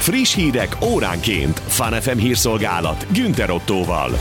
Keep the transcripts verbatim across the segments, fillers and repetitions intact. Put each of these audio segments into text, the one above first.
Friss hírek óránként. Fun ef em hírszolgálat Günther Ottóval.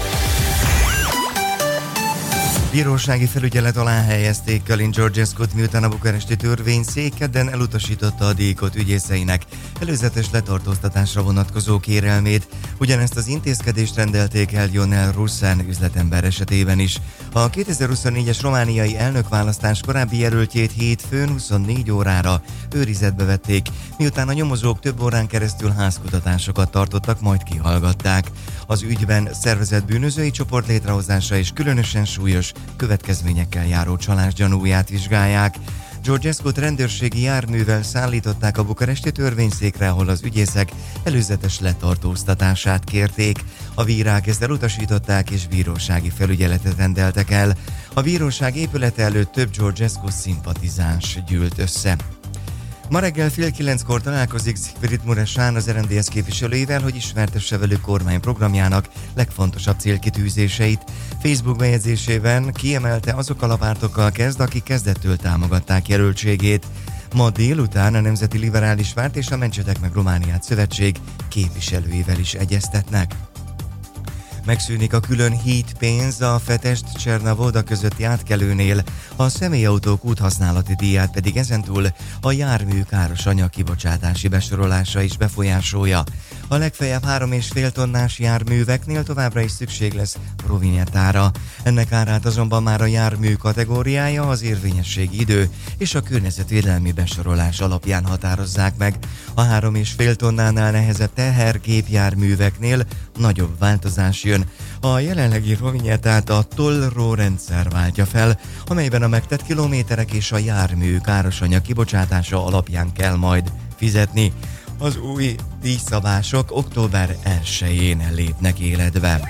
Bírósági felügyelet alá helyezték Kalin Georgescut, miután a bukaresti törvényszék kedden elutasította a díjkot ügyészeinek előzetes letartóztatásra vonatkozó kérelmét. Ugyanezt az intézkedést rendelték el Ionel Russen üzletember esetében is. A kétezer-huszonnégyes romániai elnökválasztás korábbi jelöltjét hétfőn huszonnégy órára őrizetbe vették, miután a nyomozók több órán keresztül házkutatásokat tartottak, majd kihallgatták. Az ügyben szervezett bűnözői csoport létrehozása és különösen súlyos következményekkel járó csalás gyanúját vizsgálják. Georgescut rendőrségi járművel szállították a bukaresti törvényszékre, ahol az ügyészek előzetes letartóztatását kérték. A bírák ezt elutasították és bírósági felügyeletet rendeltek el. A bíróság épülete előtt több Georgescu szimpatizáns gyűlt össze. Ma reggel fél kilenckor találkozik Siegfried Mureșan az er en dé es képviselőivel, hogy ismertesse velük kormányprogramjának legfontosabb célkitűzéseit. Facebook bejegyzésében kiemelte, azokkal a pártokkal kezd, akik kezdettől támogatták jelöltségét. Ma délután a Nemzeti Liberális Párt és a Mentsetek meg Romániát szövetség képviselőivel is egyeztetnek. Megszűnik a külön hídpénz a Fetest-Csernavoda közötti átkelőnél, a személyautók úthasználati díját pedig ezentúl a jármű káros anyag kibocsátási besorolása is befolyásolja. A legfeljebb három és fél tonnás járműveknél továbbra is szükség lesz rovinettára. Ennek árát azonban már a jármű kategóriája, az érvényességi idő és a környezetvédelmi besorolás alapján határozzák meg. A három és fél tonnánál nehezebb tehergépjárműveknél nagyobb változás jön. A jelenlegi rovinettát a tollró rendszer váltja fel, amelyben a megtett kilométerek és a jármű károsanyag kibocsátása alapján kell majd fizetni. Az új díjszabások október elsején lépnek életbe.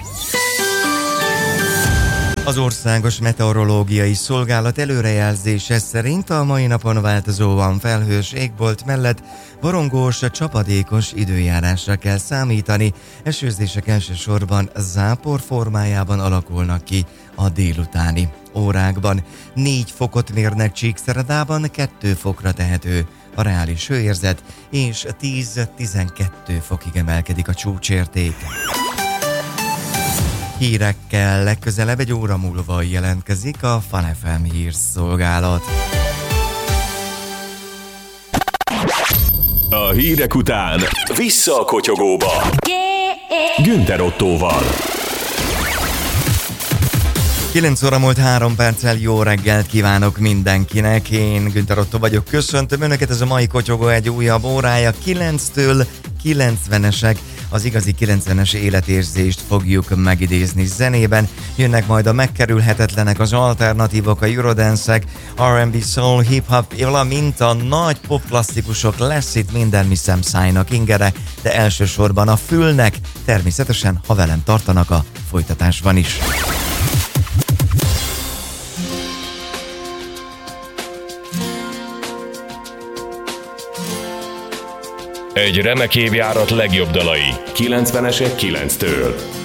Az Országos Meteorológiai Szolgálat előrejelzése szerint a mai napon változóan felhős égbolt mellett borongós, csapadékos időjárásra kell számítani. Esőzések elsősorban zápor formájában alakulnak ki a délutáni órákban. négy fokot mérnek Csíkszeredában, kettő fokra tehető a reális hőérzet, és tíz-tizenkettő fokig emelkedik a csúcsérték. Hírekkel legközelebb egy óra múlva jelentkezik a Fun ef em hírszolgálat. A hírek után vissza a kotyogóba. Günther Ottóval. kilenc óra múlt három perccel, jó reggelt kívánok mindenkinek. Én Günther Ottó vagyok, köszöntöm Önöket, ez a mai kotyogó egy újabb órája. kilenctől kilencvenesek, az igazi kilencvenes életérzést fogjuk megidézni zenében. Jönnek majd a megkerülhetetlenek, az alternatívok, a eurodance-ek, er and bé, soul, hip-hop, valamint a nagy popklasszikusok. Lesz itt minden, mi szemszájnak ingere, de elsősorban a fülnek, természetesen, ha velem tartanak a folytatásban is. Egy remek évjárat legjobb dalai. kilencvenesek kilenctől.